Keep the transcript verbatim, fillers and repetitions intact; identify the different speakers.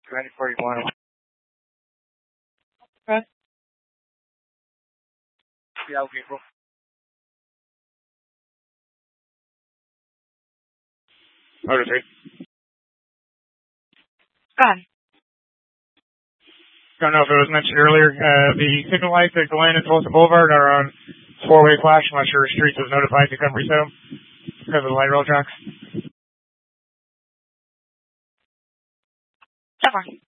Speaker 1: twenty forty-one.
Speaker 2: Okay.
Speaker 1: Yeah, okay, bro. Order three.
Speaker 2: Go ahead.
Speaker 1: Don't know if it was mentioned earlier, uh, the signal lights that go in at Tulsa Boulevard are on four-way flash. I'm not sure if Streets was notified to come reset them because of the light rail tracks.
Speaker 2: So far.